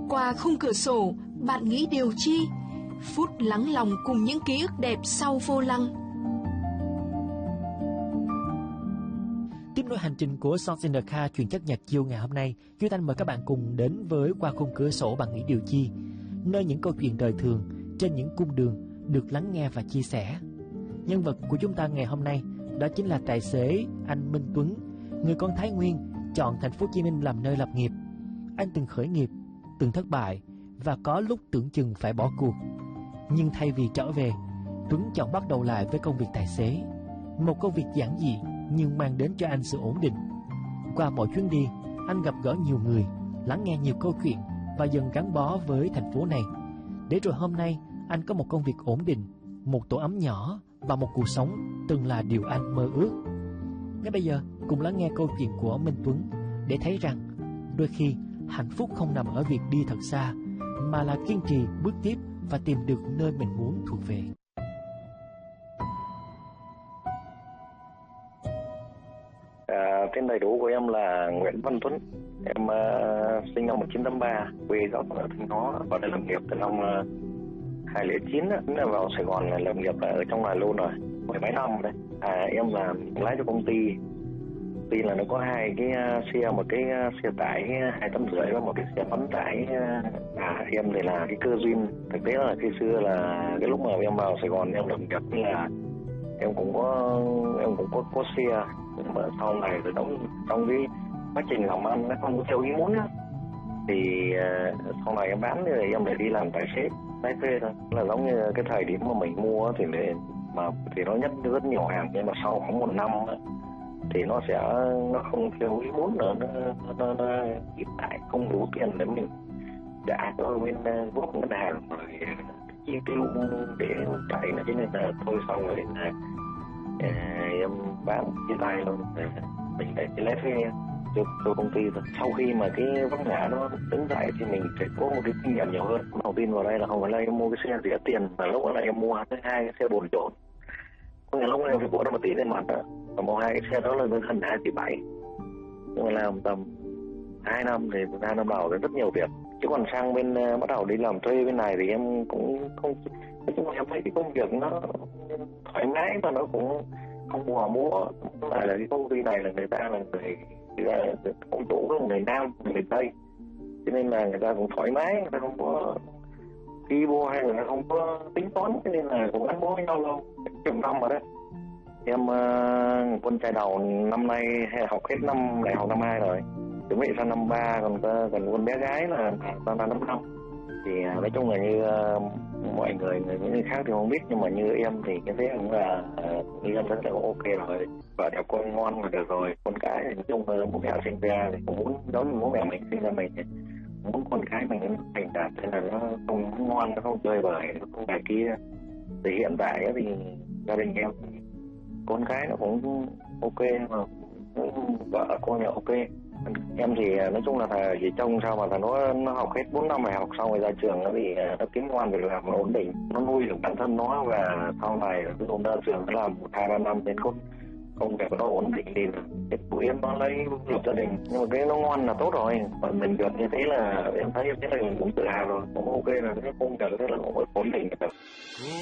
Qua khung cửa sổ, bạn nghĩ điều chi? Phút lắng lòng cùng những ký ức đẹp sau vô lăng. Tiếp nối hành trình của Songs in the Car truyền chất nhạc chiều ngày hôm nay, Duy Thanh mời các bạn cùng đến với Qua khung cửa sổ bạn nghĩ điều chi, nơi những câu chuyện đời thường trên những cung đường được lắng nghe và chia sẻ. Nhân vật của chúng ta ngày hôm nay đó chính là tài xế anh Minh Tuấn, người con Thái Nguyên chọn thành phố Hồ Chí Minh làm nơi lập nghiệp. Anh từng khởi nghiệp, từng thất bại và có lúc tưởng chừng phải bỏ cuộc. Nhưng thay vì trở về, Tuấn chọn bắt đầu lại với công việc tài xế, một công việc giản dị nhưng mang đến cho anh sự ổn định. Qua mọi chuyến đi, anh gặp gỡ nhiều người, lắng nghe nhiều câu chuyện và dần gắn bó với thành phố này. Để rồi hôm nay, anh có một công việc ổn định, một tổ ấm nhỏ và một cuộc sống từng là điều anh mơ ước. Ngay bây giờ, cùng lắng nghe câu chuyện của Minh Tuấn để thấy rằng đôi khi hạnh phúc không nằm ở việc đi thật xa, mà là kiên trì bước tiếp và tìm được nơi mình muốn thuộc về. Tên đầy đủ của em là Nguyễn Văn Tuấn. Em sinh năm 1983, quê gốc ở Thanh Hóa, vào đây làm nghiệp từ năm 2009 á, là vào Sài Gòn là làm nghiệp ở trong này luôn rồi, mười mấy năm đấy. Em là lái cho công ty. Tuy là nó có hai cái xe, một cái xe tải 2,5 tấn và một cái xe bán tải. Em thì là cái cơ duyên. Thực tế là khi xưa là cái lúc mà em vào Sài Gòn em làm nghiệp là em cũng có xe, nhưng mà sau này rồi trong cái quá trình làm ăn nó không có theo ý muốn á, thì sau này em bán rồi em lại đi làm tài xế lái thuê thôi. Là giống như cái thời điểm mà mình mua thì nó nhất rất nhiều hàng, nhưng mà sau khoảng 1 năm á, thì nó không theo ý muốn nữa, nó hiện tại không đủ tiền để mình trả cho bên góp ngân hàng rồi chi tiêu để chạy nữa, cho nên là thôi xong rồi em bán chia tay luôn, mình phải lấy thuê cho công ty rồi. Sau khi mà cái vấn nạn nó đứng dậy thì mình phải có một cái kinh nghiệm nhiều hơn. Đầu tiên vào đây là không phải là em mua cái xe rẻ tiền, mà lúc đó là em mua hai cái xe bồn trộn. Có nghĩa lúc đó em phải bỏ ra 1 tỷ tiền mặt đó. Và mua hai cái xe đó là gần 2,7 tỷ. Nhưng mà làm tầm 2 năm thì 2 năm đầu thì rất nhiều việc. Chứ còn sang bên bắt đầu đi làm thuê bên này thì em cũng không, nói chung là em thấy cái công việc nó thoải mái và nó cũng không mò múa. Lại là cái công ty này là người ta là người ông chủ là người Nam, người Tây, cho nên là người ta cũng thoải mái, người ta không có đi vô hay người ta không có tính toán, cho nên là cũng gắn bó với nhau lâu chục năm rồi đấy. Em con trai đầu năm nay học hết năm đại học năm 2 rồi, chuẩn bị sang năm 3, còn con bé gái là năm 5. Thì nói chung là như mọi người khác thì không biết, nhưng mà như em thì cái thế cũng là như em rất là ok rồi, vợ đẹp con ngon là được rồi. Con cái thì nói chung là bố mẹ sinh ra thì cũng muốn giống như bố mẹ mình sinh ra mình, muốn con cái mình nó thành đạt, thế là nó không ngoan, nó không chơi bời, nó không bài kia. Thì hiện tại thì gia đình em con cái nó cũng ok, mà vợ con là ok. Em thì nói chung là thầy chỉ trông sao mà thầy nó học hết 4 năm đại học, xong rồi ra trường nó thì nó kiếm ngoan việc làm nó ổn định, nó nuôi được bản thân nó, và sau này cái hôm ra trường nó làm 1-2-3 năm đến công việc nó ổn định thì cái tụi em nó lấy lập gia đình. Nhưng mà cái nó ngoan là tốt rồi, và mình được như thế là em thấy là mình cũng tự hào rồi, cũng ok, là cái công việc thế là cũng ổn định được.